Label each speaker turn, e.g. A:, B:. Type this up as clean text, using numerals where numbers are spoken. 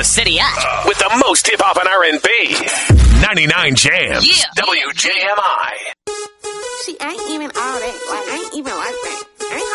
A: city at.
B: With the most hip-hop and R&B. 99 Jams.
A: Yeah.
B: WJMI.
C: She ain't even all that. Like, I ain't even like that.